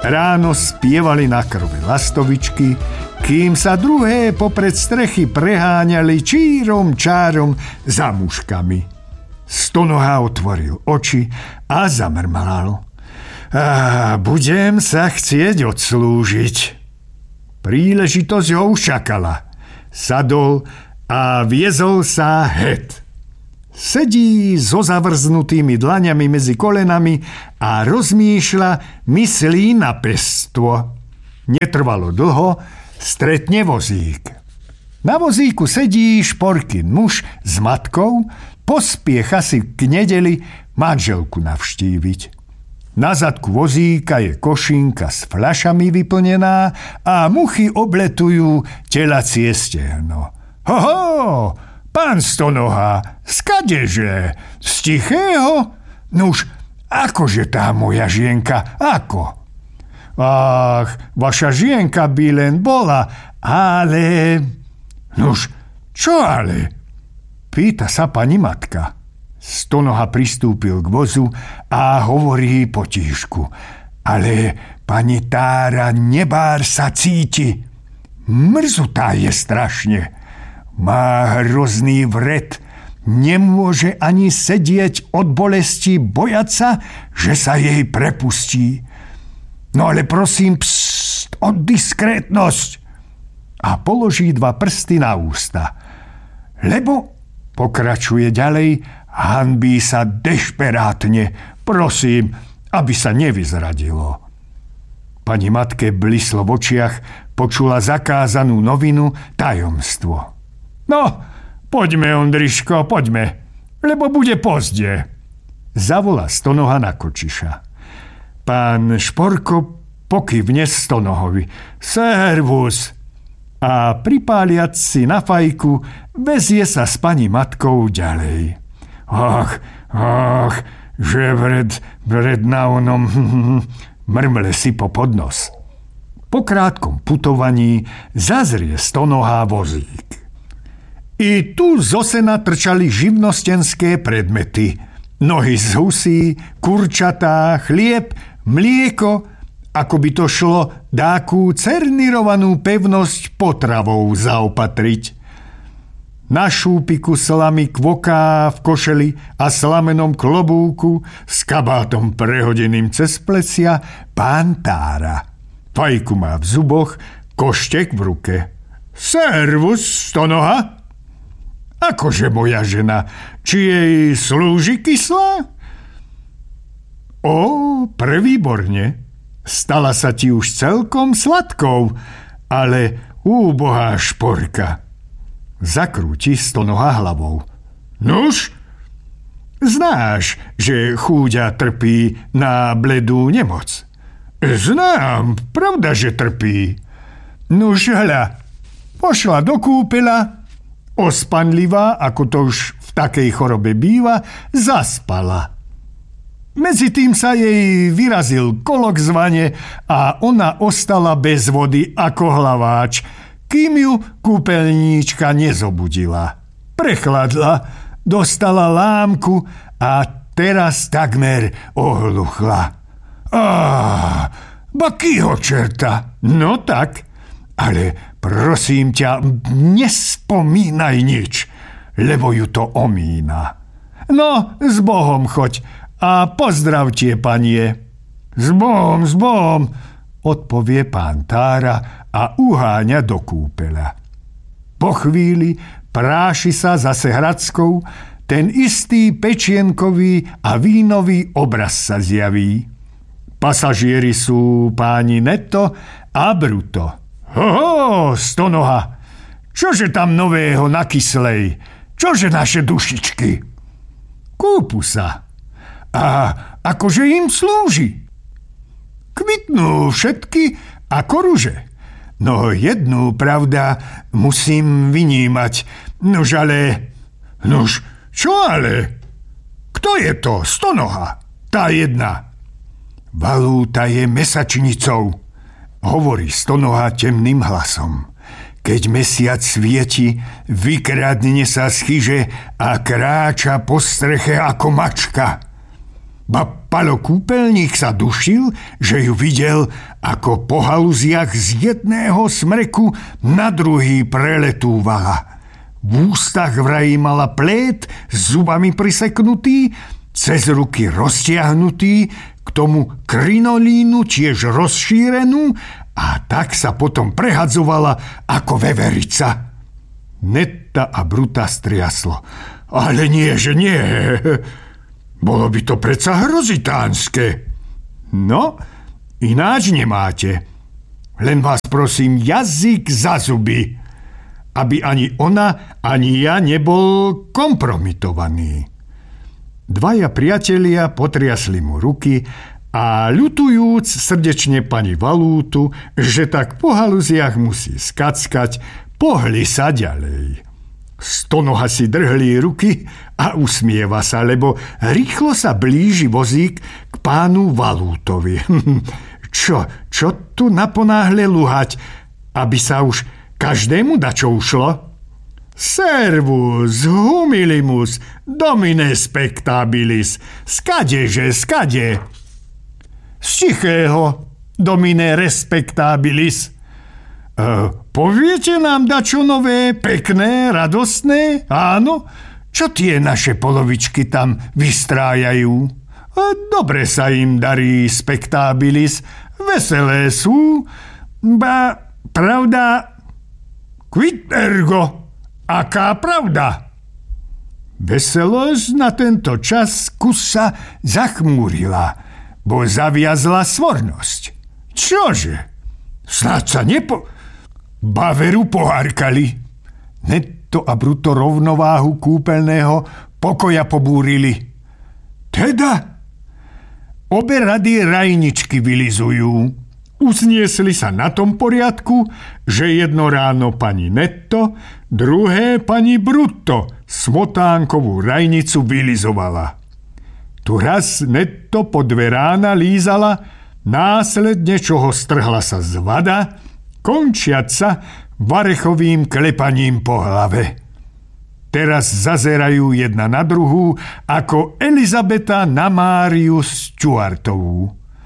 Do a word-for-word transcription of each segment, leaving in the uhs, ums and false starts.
Ráno spievali na krve lastovičky, kým sa druhé popred strechy preháňali čírom čárom za muškami. Stonoha otvoril oči a zamrmal. Á, budem sa chcieť odslúžiť. Príležitosť ho už čakala. Sadol a viezol sa het. Sedí so zavrznutými dlaňami medzi kolenami a rozmýšľa, myslí na pestvo. Netrvalo dlho, stretne vozík. Na vozíku sedí Šporkin muž s matkou, pospiecha si k nedeli manželku navštíviť. Na zadku vozíka je košinka s fľašami vyplnená a muchy obletujú telacie stehno. Hoho, pán Stonoha, skadeže? Z tichého? Nuž, akože tá moja žienka, ako? Ach, vaša žienka by len bola, ale... Nuž, čo ale? Pýta sa pani matka. Stonoha pristúpil k vozu a hovorí potíšku. Ale pani Tára nebár sa cíti. Mrzutá je strašne. Má hrozný vred. Nemôže ani sedieť od bolesti, bojať sa, že sa jej prepustí. No ale prosím, pst, o diskrétnosť. A položí dva prsty na ústa. Lebo, pokračuje ďalej, hanbí sa dešperátne. Prosím, aby sa nevyzradilo. Pani matke blislo v očiach, počula zakázanú novinu, tajomstvo. No, poďme, Ondriško, poďme, lebo bude pozde. Zavolá Stonoha na Kočiša. Pán Šporko pokyvne Stonohovi. Servus. A pripáliac si na fajku, vezie sa s pani matkou ďalej. Ach, ach, že vred, vred na onom, mrmle si po podnos. Po krátkom putovaní zazrie Stonoha vozík. I tu zo sena trčali živnostenské predmety. Nohy z husí, kurčatá, chlieb, mlieko, ako by to šlo dákú cernirovanú pevnosť potravou zaopatriť. Na šúpiku slamy kvoká v košeli a slamenom klobúku s kabátom prehodeným cez plecia pán Tára. Fajku má v zuboch, koštek v ruke. Servus, Stonoha. Akože moja žena, či jej slúži kyslá? Ó, prevýborne. Stala sa ti už celkom sladkou, ale úbohá Šporka. Zakrúti Stonoha hlavou. Nuž, znáš, že chúďa trpí na bledú nemoc? Znám, pravda, že trpí. Nuž, hľa, pošla do kúpela, ospanlivá, ako to už v takej chorobe býva, zaspala. Medzi tým sa jej vyrazil kolok z vane a ona ostala bez vody ako hlaváč, kým ju kúpeľníčka nezobudila. Prechladla, dostala lámku a teraz takmer ohluchla. Á, bakýho čerta? No tak, ale prosím ťa, nespomínaj nič, lebo ju to omína. No, s Bohom choď a pozdravte, panie. S Bohom, s Bohom, odpovie pán Tára a uháňa do kúpeľa. Po chvíli práši sa zase Hradskou, ten istý pečienkový a vínový obraz sa zjaví. Pasažieri sú páni Netto a Bruto. Hoho, Stonoha, čože tam nového na Kyslej? Čože naše dušičky? Kúpu sa. A akože im slúži? Kvitnú všetky ako ruže. No jednu, pravda, musím vynímať. Nuž ale... Nuž, čo ale? Kto je to, Stonoha? Tá jedna. Valúta je mesačnicou, hovorí Stonoha temným hlasom. Keď mesiac svieti, vykradne sa z chyže a kráča po streche ako mačka. Ba Palo kúpeľník sa dušil, že ju videl, ako po haluziach z jedného smreku na druhý preletúvala. V ústach vraj mala plét s zubami priseknutý, cez ruky roztiahnutý, k tomu krinolínu tiež rozšírenú a tak sa potom prehadzovala ako veverica. Netta a Bruta striaslo. Ale nie, že nie. Bolo by to predsa hrozitánske. No, ináč nemáte. Len vás prosím, jazyk za zuby, aby ani ona, ani ja nebol kompromitovaný. Dvaja priatelia potriasli mu ruky a ľutujúc srdečne pani Valútu, že tak po haluziach musí skackať, pohli sa ďalej. Stonoha si drhlí ruky a usmieva sa, lebo rýchlo sa blíži vozík k pánu Valútovi. Čo, čo tu naponáhle luhať, aby sa už každému dačo ušlo? Servus, humilimus, domine spectabilis, skadeže, skade? Z tichého, domine respectabilis. Uh, poviete nám dačo nové, pekné, radostné? Áno? Čo tie naše polovičky tam vystrájajú? Uh, dobre sa im darí, spectabilis, veselé sú, ba pravda, quid ergo, aká pravda? Veselosť na tento čas kusa zachmúrila, bo zaviazla svornosť. Čože? Snáď sa nepo... Baveru pohárkali. Netto a Bruto rovnováhu kúpeľného pokoja pobúrili. Teda? Obe rady rajničky vylizujú. Uzniesli sa na tom poriadku, že jedno ráno pani Netto, druhé pani Bruto smotánkovú rajnicu vylizovala. Tu raz Netto po dve rána lízala, následne čoho strhla sa z vada, končiať sa varechovým klepaním po hlave. Teraz zazerajú jedna na druhú ako Elizabeta na Máriu Stuartovú.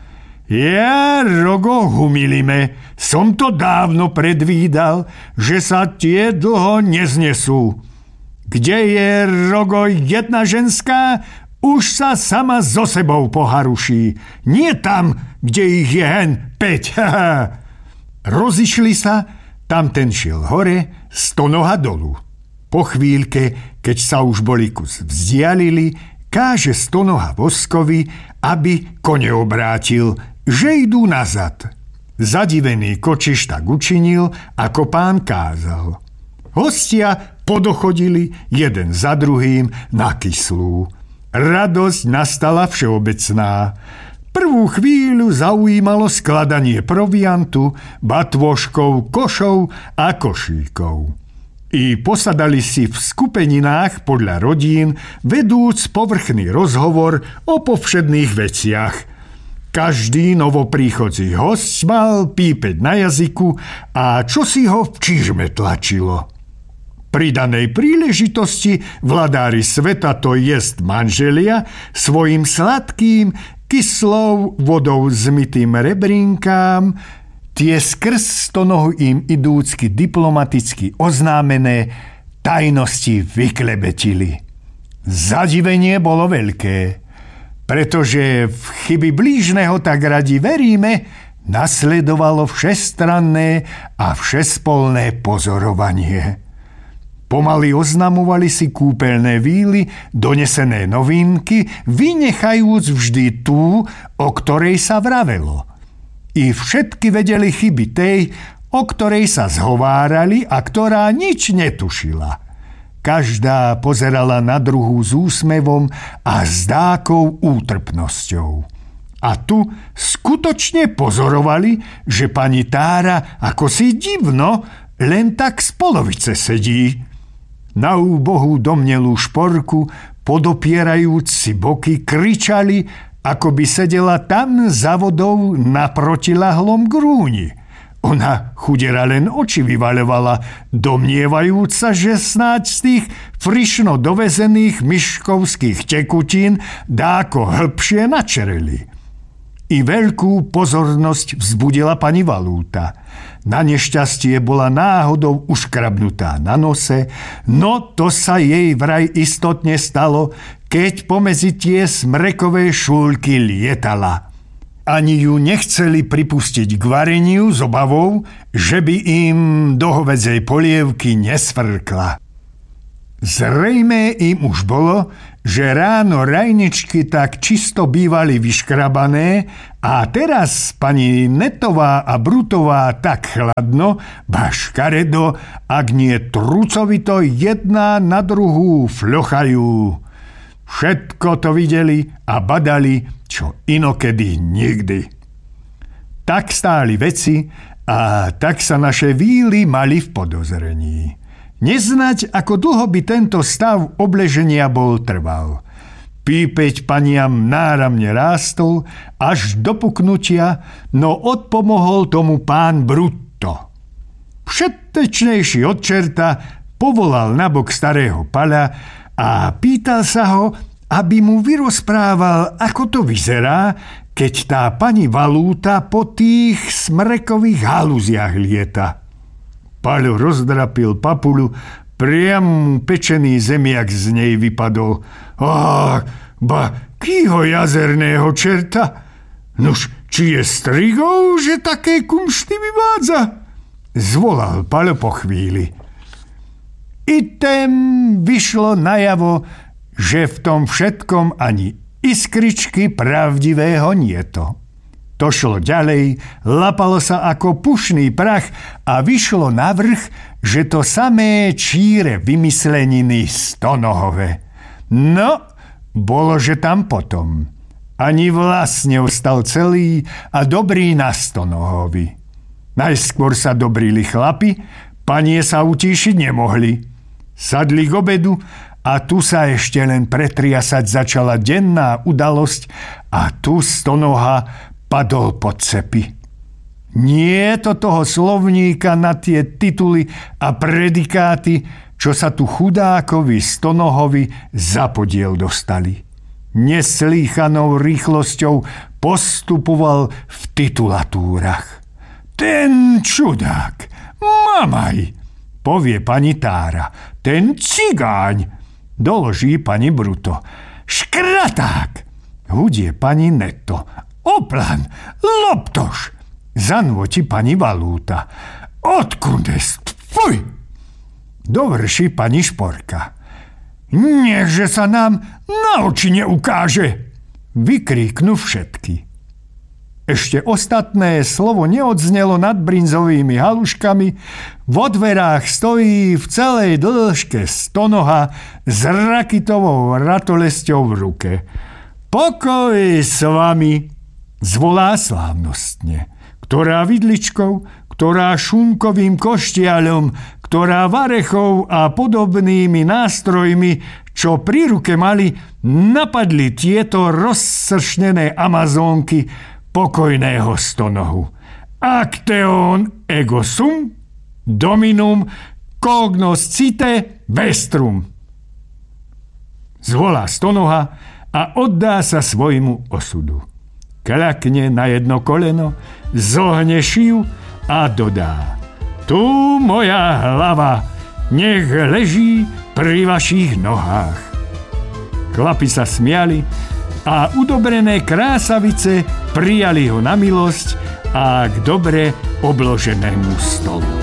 Ja, Rogo, humilime, som to dávno predvídal, že sa tie dlho neznesú. Kde je, Rogo, jedna ženská, už sa sama so sebou poharuší. Nie tam, kde ich je hen päť. Rozišli sa, tamten šiel hore, Stonoha dolu. Po chvíľke, keď sa už boli kus vzdialili, káže Stonoha Voskovi, aby kone obrátil, že idú nazad. Zadivený Kočiš tak učinil, ako pán kázal. Hostia podochodili jeden za druhým na kyslú. Radosť nastala všeobecná. Prvú chvíľu zaujímalo skladanie proviantu, batôžkov, košov a košíkov. I posadali si v skupeninách podľa rodín, vedúc povrchný rozhovor o povšedných veciach. Každý novopríchodzí host mal pípeť na jazyku a čo si ho v čižme tlačilo. Pri danej príležitosti vladári sveta, to jest manželia, svojim sladkým, kyslou vodou zmytým rebrinkám tie skrz Stonohu im idúcky diplomaticky oznámené tajnosti vyklebetili. Zadivenie bolo veľké, pretože v chyby blížneho tak radi veríme, nasledovalo všestranné a všespolné pozorovanie. Pomaly oznamovali si kúpeľné víly, donesené novinky, vynechajúc vždy tú, o ktorej sa vravelo. I všetky vedeli chyby tej, o ktorej sa zhovárali a ktorá nič netušila. Každá pozerala na druhú s úsmevom a s dákou útrpnosťou. A tu skutočne pozorovali, že pani Tára ako si divno len tak z polovice sedí. Na úbohú domnelú šporku, podopierajúc si boky, kričali, ako by sedela tam za vodou naproti lahlom grúni. Ona chudera len oči vyvaľovala, domnievajúc sa, že snáď z tých frišno dovezených myškovských tekutín dáko hĺbšie načereli. I veľkú pozornosť vzbudila pani Valúta. Na nešťastie bola náhodou uškrabnutá na nose, no to sa jej vraj istotne stalo, keď pomedzi tie smrekové šúľky lietala. Ani ju nechceli pripustiť k vareniu s obavou, že by im do hovedzej polievky nesvrkla. Zrejmé im už bolo, že ráno rajničky tak čisto bývali vyškrabané a teraz pani Netová a Brutová tak chladno, ba škaredo, ak nie trucovito jedna na druhú fľochajú. Všetko to videli a badali, čo inokedy nikdy. Tak stáli veci a tak sa naše víly mali v podozrení. Neznať, ako dlho by tento stav obleženia bol trval. Pípeť paniam náramne rástol až do puknutia, no odpomohol tomu pán Brutto. Všetečnejší od čerta povolal nabok starého Paľa a pýtal sa ho, aby mu vyrozprával, ako to vyzerá, keď tá pani Valúta po tých smrekových haluziach lieta. Paľo rozdrapil papuľu, priam pečený zemiak z nej vypadol. Ach, ba, kýho jazerného čerta? Nuž, či je strigou, že také kumšty vyvádza? Zvolal Paľo po chvíli. I tém vyšlo najavo, že v tom všetkom ani iskričky pravdivého nieto. To šlo ďalej, lapalo sa ako pušný prach a vyšlo navrch, že to samé číre vymysleniny stonohové. No, bolo, že tam potom. Ani vlastne ostal celý a dobrý na stonohovi. Najskôr sa dobrili chlapi, panie sa utíšiť nemohli. Sadli k obedu a tu sa ešte len pretriasať začala denná udalosť a tu stonoha padol pod cepy. Nie to toho slovníka na tie tituly a predikáty, čo sa tu chudákovi stonohovi za podiel dostali. Neslýchanou rýchlosťou postupoval v titulatúrach. Ten čudák, mamaj, povie pani Tára. Ten cigáň, doloží pani Bruto. Škraták, hudie pani Netto. Oplan, loptoš, zanvoti pani Valúta. Odkundest, fuj, dovrší pani Šporka. Nechže sa nám na oči neukáže, vykríknu všetky. Ešte ostatné slovo neodznelo nad brinzovými haluškami, vo dverách stojí v celej dĺžke stonoha s rakitovou ratolesťou v ruke. Pokoj s vami, zvolá slávnostne. Ktorá vidličkou, ktorá šunkovým koštiaľom, ktorá varechou a podobnými nástrojmi, čo pri ruke mali, napadli tieto rozsršnené amazónky pokojného stonohu. Acteon ego sum, dominum cognoscite vestrum. Zvolá stonoha a oddá sa svojmu osudu. Kľakne na jedno koleno, zohne šiju a dodá: Tu moja hlava, nech leží pri vašich nohách. Chlapi sa smiali a udobrené krásavice prijali ho na milosť a k dobre obloženému stolu.